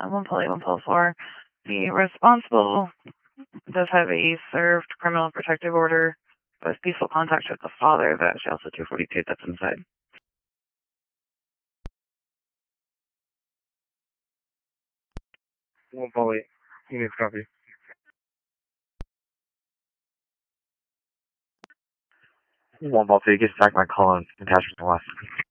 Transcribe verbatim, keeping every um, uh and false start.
uh, one Poly, one Poly four. The responsible does have a served criminal protective order, but peaceful contact with the father, that's also two forty-two, that's inside. One Poly, units copy. One Poly, get back my call and attachment to left.